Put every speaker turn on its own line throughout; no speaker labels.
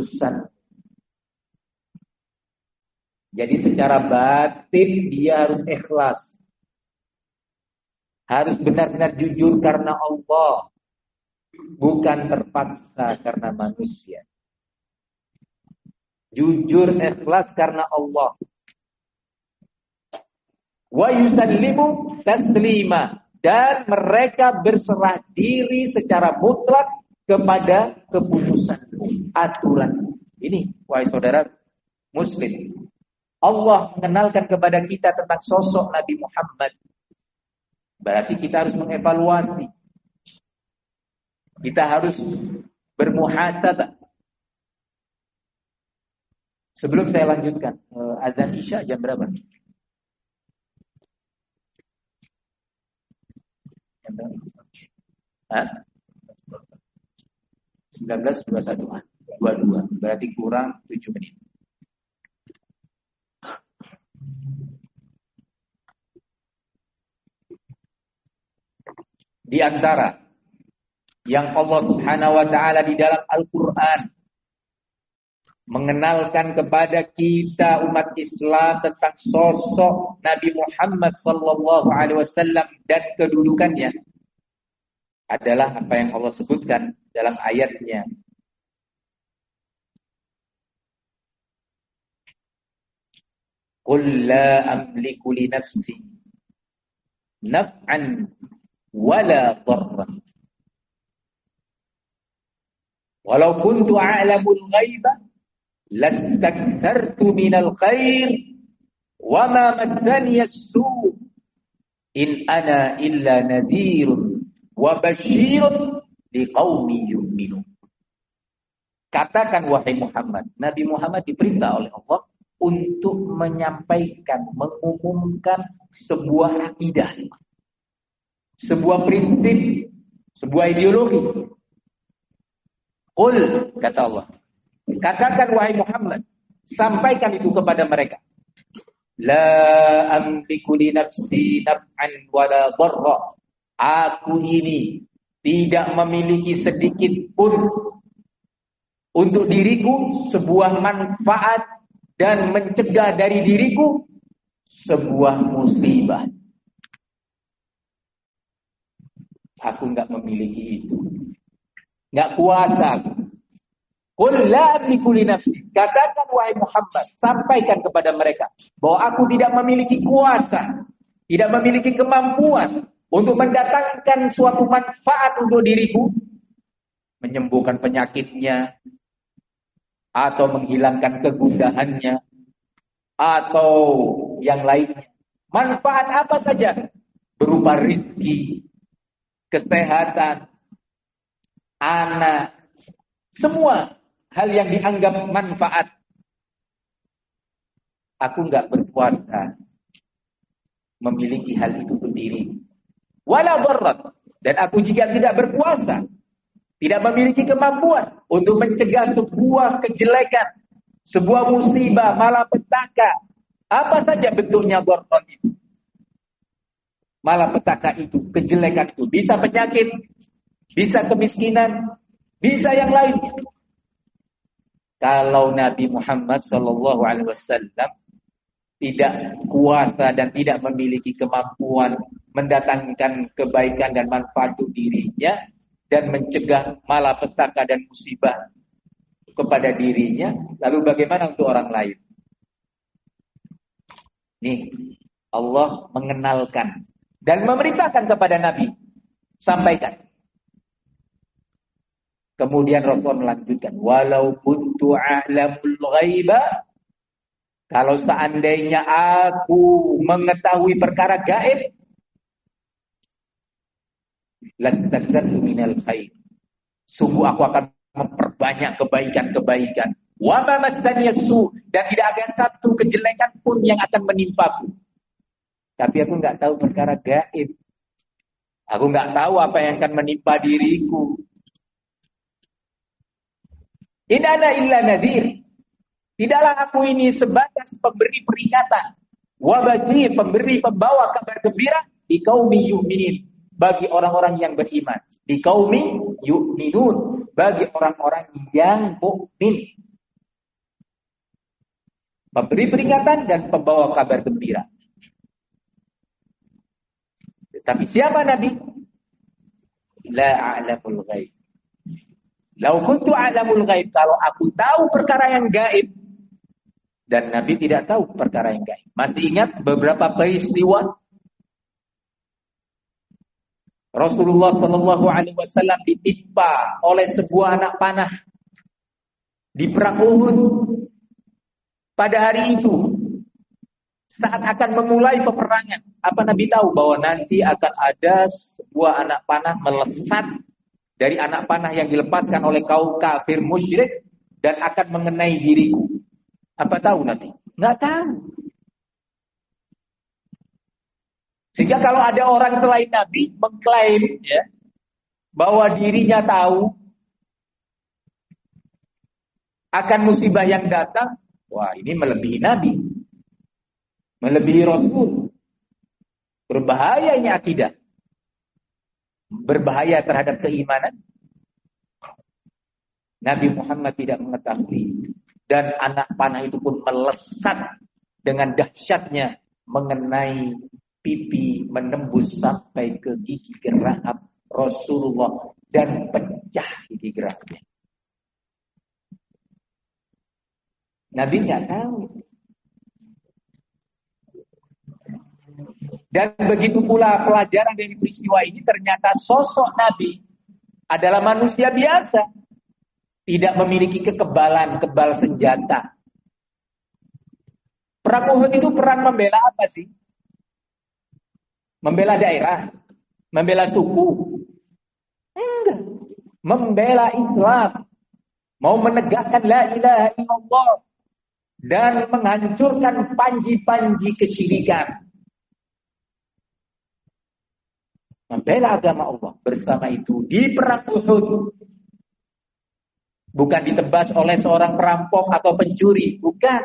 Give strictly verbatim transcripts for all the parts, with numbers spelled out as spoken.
keputusan. Jadi secara batin dia harus ikhlas. Harus benar-benar jujur karena Allah. Bukan terpaksa karena manusia. Jujur ikhlas karena Allah. Wa yusallimu taslima, dan mereka berserah diri secara mutlak kepada keputusanmu, aturan. Ini wahai saudara muslim, Allah mengenalkan kepada kita tentang sosok Nabi Muhammad. Berarti kita harus mengevaluasi. Kita harus bermuhasabah. Sebelum saya lanjutkan, azan Isya jam berapa? Hah? sembilan belas dua puluh satu dua puluh dua, berarti kurang tujuh menit. Di antara yang Allah Subhanahu wa taala di dalam Al-Qur'an mengenalkan kepada kita umat Islam tentang sosok Nabi Muhammad sallallahu alaihi wasallam dan kedudukannya adalah apa yang Allah sebutkan dalam ayatnya. Qul la amliku li nafsi naf'an wala dharran walau kuntu a'lamul ghaiba lastakthartu minal khair wa ma massani as-su' in ana illa nadhirun wa basyirun liqaumin yu'minun. Katakan wahai Muhammad, Nabi Muhammad diperintah oleh Allah untuk menyampaikan, mengumumkan sebuah akidah, sebuah prinsip, sebuah ideologi. Qul, kata Allah, katakan wahai Muhammad, sampaikan itu kepada mereka. La amliku li nafsi naf'an wala dharra. Aku ini tidak memiliki sedikit pun untuk diriku sebuah manfaat dan mencegah dari diriku sebuah musibah. Aku enggak memiliki itu. Enggak kuasa aku. Qul la amliku li nafsi. Katakan wahai Muhammad, sampaikan kepada mereka bahwa aku tidak memiliki kuasa, tidak memiliki kemampuan untuk mendatangkan suatu manfaat untuk diriku, menyembuhkan penyakitnya, atau menghilangkan kegundahannya, atau yang lainnya. Manfaat apa saja, berupa rizki, kesehatan, anak, semua hal yang dianggap manfaat. Aku enggak berkuasa memiliki hal itu sendiri. Wala dharrat, dan aku jika tidak berkuasa, tidak memiliki kemampuan untuk mencegah sebuah kejelekan, sebuah musibah, malapetaka, apa saja bentuknya dharrat itu. Malapetaka itu, kejelekan itu, bisa penyakit, bisa kemiskinan, bisa yang lain. Kalau Nabi Muhammad sallallahu alaihi wasallam tidak kuasa dan tidak memiliki kemampuan mendatangkan kebaikan dan manfaat untuk dirinya dan mencegah malapetaka dan musibah kepada dirinya, lalu bagaimana untuk orang lain? Nih, Allah mengenalkan dan memerintahkan kepada Nabi, sampaikan. Kemudian Rasul melanjutkan, walau kuntu a'lamul ghaiba, kalau seandainya aku mengetahui perkara gaib, lastakthartu minal khair, sungguh aku akan memperbanyak kebaikan-kebaikan. Wa ma massani as-su, dan tidak ada satu kejelekan pun yang akan menimpaku. Tapi aku enggak tahu perkara gaib. Aku enggak tahu apa yang akan menimpa diriku. In ana illa nadhir. Tidaklah aku ini sebatas pemberi peringatan, wa basyir, pemberi pembawa kabar gembira, di qaumi yu'minin, bagi orang-orang yang beriman, di qaumi yu'minun, bagi orang-orang yang mukmin. pemberi peringatan dan pembawa kabar gembira. Tapi siapa Nabi? La a'lamul ghaib. Lau kuntu a'lamul ghaib, kalau aku tahu perkara yang gaib, dan Nabi tidak tahu perkara yang gaib. Masih ingat beberapa peristiwa Rasulullah Shallallahu Alaihi Wasallam ditimpa oleh sebuah anak panah di perang Uhud. Pada hari itu, saat akan memulai peperangan, apa Nabi tahu bahwa nanti akan ada sebuah anak panah melesat dari anak panah yang dilepaskan oleh kaum kafir musyrik dan akan mengenai diriku. Apa tahu Nabi? Nggak tahu. Sehingga kalau ada orang selain Nabi mengklaim ya, bahwa dirinya tahu akan musibah yang datang, wah ini melebihi Nabi, melebihi Rasul. Berbahaya ini akidah, berbahaya terhadap keimanan. Nabi Muhammad tidak mengetahui, dan anak panah itu pun melesat dengan dahsyatnya mengenai pipi, menembus sampai ke gigi geraham Rasulullah dan pecah gigi gerahamnya. Nabi nggak tahu. Dan begitu pula pelajaran dari peristiwa ini, ternyata sosok Nabi adalah manusia biasa, tidak memiliki kekebalan, kebal senjata. Perang Uhud itu perang membela apa sih? Membela daerah, membela suku? Enggak. Membela Islam, mau menegakkan la ilaha illallah dan menghancurkan panji-panji kesyirikan. Membela agama Allah. Bersama itu di perang Uhud bukan ditebas oleh seorang perampok atau pencuri, bukan.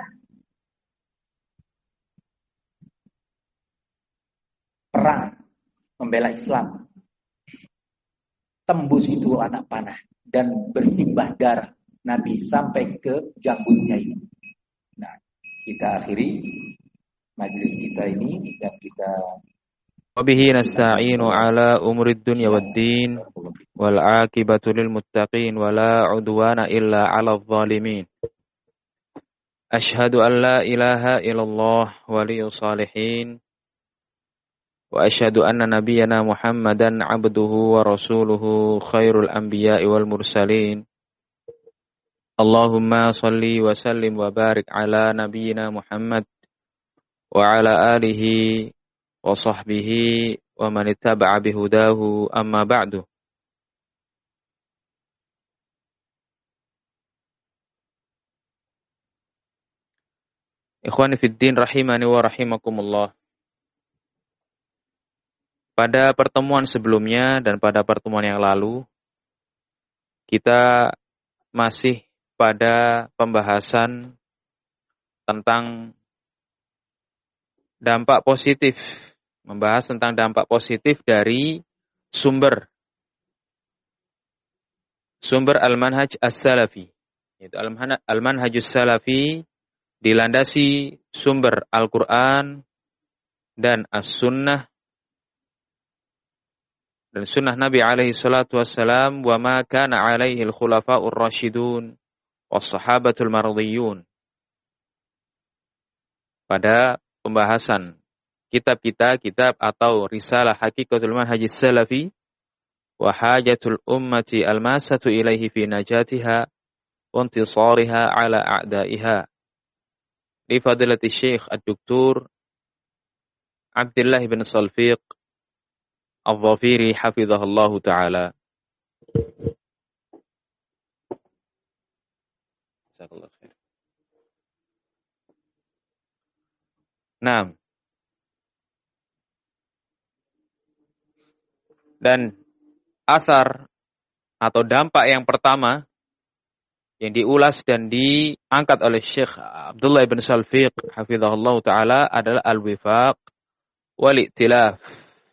Perang membela Islam. Tembus itu anak panah dan bersimbah darah Nabi sampai ke janggutnya ini. Nah, kita akhiri majelis kita ini dan kita
Wabihi nasta'inu ala umuri dunya wad din wal aqibatu lil muttaqin wala udwana illa 'alal zalimin. Ashhadu an la ilaha illallah waliyus salihin wa ashhadu anna nabiyyana Muhammadan 'abduhu wa rasuluhu khairul anbiya'i wal mursalin. Allahumma shalli wa sallim wa barik ala nabiyyina Muhammad wa ala alihi wa sahbihi wa man ittaba'a bihudahu, amma ba'du. Ikhwani fid din rahimani wa rahimakumullah. Pada pertemuan sebelumnya dan pada pertemuan yang lalu, kita masih pada pembahasan tentang dampak positif, membahas tentang dampak positif dari sumber sumber al-manhaj as-salafi. Yaitu al-manhajus salafi dilandasi sumber Al-Qur'an dan as-sunnah dan sunnah Nabi alaihi salatu wassalam, wa ma kana alaihi al-khulafa'ur rasyidun was sahabatul mardiyun. Pada pembahasan kitab kita, kitab atau risalah Haqiqatul Manhajis Salafi wa hajatul ummati almasatu ilaihi fi najatiha wa intisariha ala a'daiha. Li fadilati Syekh Ad-Doktor Abdullah bin Salfiq Al-Dhafiri hafizahullahu ta'ala. Jazakallahu khair. Nah, dan asar atau dampak yang pertama yang diulas dan diangkat oleh Syekh Abdullah bin Salfiq hafizahullah ta'ala adalah al-wifaq wal-i'tilaf,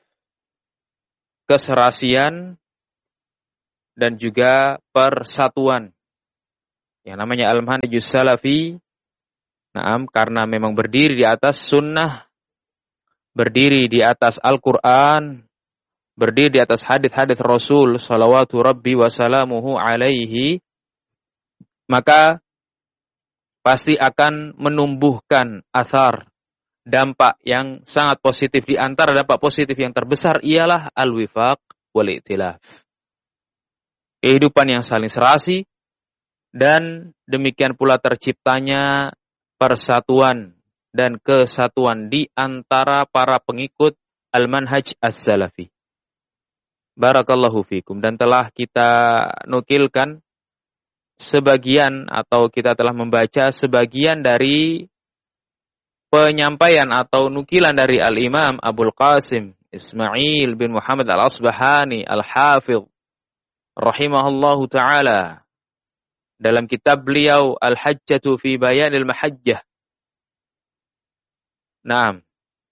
keserasian dan juga persatuan. Yang namanya al-manhajus salafi Naam, karena memang berdiri di atas sunnah, berdiri di atas Al-Quran, berdiri di atas hadits-hadits Rasul salawatu rabbi wa salamuhu alaihi, maka pasti akan menumbuhkan athar, dampak yang sangat positif. Di antara dampak positif yang terbesar ialah al-wifaq wal i'tilaf. Kehidupan yang saling serasi, dan demikian pula terciptanya persatuan dan kesatuan di antara para pengikut al-manhaj as-salafi. Barakallahu fikum. Dan telah kita nukilkan sebagian, atau kita telah membaca sebagian dari penyampaian atau nukilan dari Al-Imam Abul Qasim Ismail bin Muhammad Al-Asbahani Al-Hafidh rahimahullahu ta'ala dalam kitab beliau Al-Hajjatu fi Bayanil Mahajjah. Naam.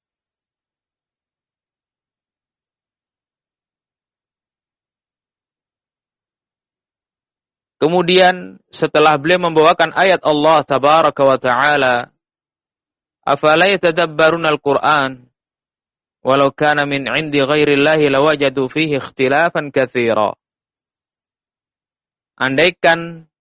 Kemudian setelah beliau membawakan ayat Allah tabaraka wa ta'ala, afala yatadabbaruna al-Qur'an walau kana min 'indi ghairillahi lawajadu fihi ikhtilafan katsira. Andaikan,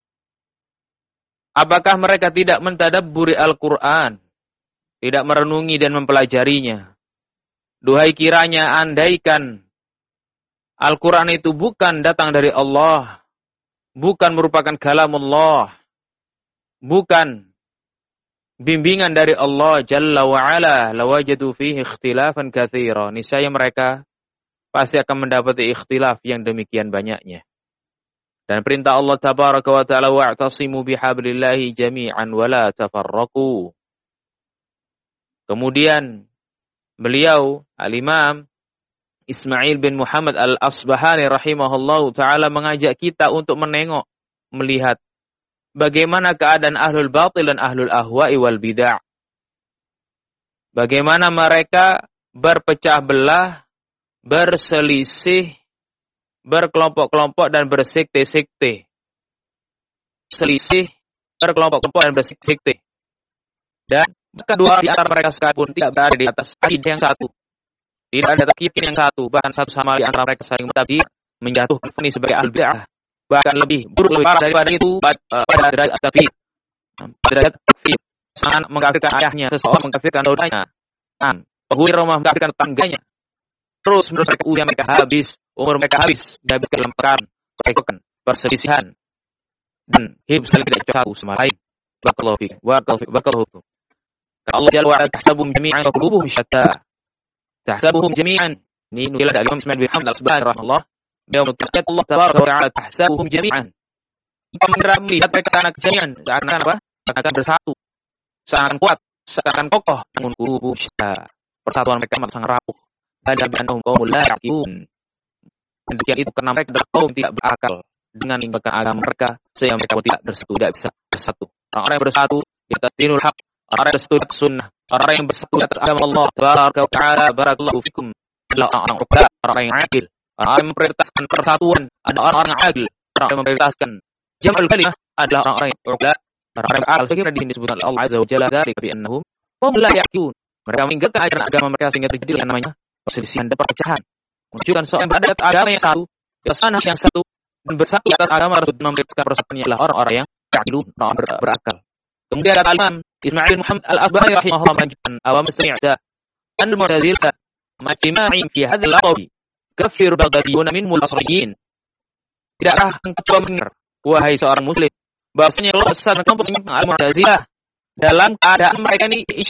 apakah mereka tidak mentadabburi Al-Quran, tidak merenungi dan mempelajarinya? Duhai kiranya andaikan Al-Quran itu bukan datang dari Allah, bukan merupakan kalamullah, bukan bimbingan dari Allah Jalla wa'ala, lawajadu fihi ikhtilafan katsira. Niscaya mereka pasti akan mendapati ikhtilaf yang demikian banyaknya. Dan perintah Allah tabaraka wa ta'ala, wa'tasimu bihablillahi jami'an wa la tafarraqu. Kemudian beliau Al-Imam Ismail bin Muhammad Al-Asbahani rahimahullahu ta'ala mengajak kita untuk menengok, melihat bagaimana keadaan ahlul batil dan ahlul ahwa'i wal bid'ah. Bagaimana mereka berpecah belah, berselisih, berkelompok-kelompok dan bersekte-sekte. Selisih, berkelompok-kelompok dan bersekte. Dan kedua di antara mereka sekalipun tidak berada di atas akidah yang satu. Tidak ada keyakinan yang satu, bahkan satu sama di antara mereka saling mentabdi, menjatuhkan ini sebagai al-bid'ah. Bahkan lebih buruk, lebih parah daripada itu pada derajat takfir. Derajat takfir, sangat mengkafirkan ayahnya, seseorang mengkafirkan saudaranya, penghuni rumah mengkafirkan tetangganya. Terus menurut mereka usia mereka habis, umur mereka habis, habis dalam perkara, perkara, perselisihan, dan hidup saling tidak satu sama lain. Barakallahu fiik, barakallahu fiik, barakallahu fiik. Allah Jalla wa ala tahsabuhum jami'an wa qulubuhum syatta. Tahsabuhum jami'an. Ini nukilan dari Imam Ismail bin Muhammad Al-Asbahani rahimahullah. Beliau mengatakan Allah tabaraka wa ta'ala tahsabuhum jami'an. Jika mereka melihat mereka sangat jami'an, seakan apa? Akan bersatu, seakan kuat, seakan kokoh, namun qulubuhum syatta. Persatuan mereka sangat rapuh. Ada bi'annahum qaumul la ya'qilun. Demikian itu karena mereka adalah kaum tidak berakal dengan meninggalkan agama mereka, sehingga mereka tidak bersatu, tidak bisa bersatu. Orang-orang yang bersatu di atas dinul haq, orang yang bersatu di atas sunnah, orang yang bersatu di atas agama Allah tabaraka wa ta'ala, barakallahu fikum, adalah orang-orang uqala, orang yang adil, orang yang memprioritaskan persatuan, ada orang-orang yang adil, orang yang memprioritaskan jam'ul kalimah, adalah orang-orang yang uqala, orang-orang yang akal. Sekiranya di sini disebutkan Allah azza wa jalla dzalika bi annahum qaumul la ya'qilun. Mereka meninggalkan ajaran agama mereka sehingga terjadi yang namanya perselisihan dan perpecahan. Menunjukkan seorang yang berada di atas agama yang satu, di atas sunnah yang satu, dan bersatu di atas agama Rasul memprioritaskan persatuannya adalah orang-orang yang ya'qilun, orang ber- berakal. Kemudian kata Imam Ismail Muhammad Al-Asbahani rahimahullah menunjukkan awam sami'ta al-mu'tazilah majma'in fi hadzal qawi kafir baghdadiyun min al-asriyin. Tidakkah engkau mendengar, wahai seorang muslim, bahwasanya Allah sesat kelompok al-mu'tazilah dalam keadaan mereka ini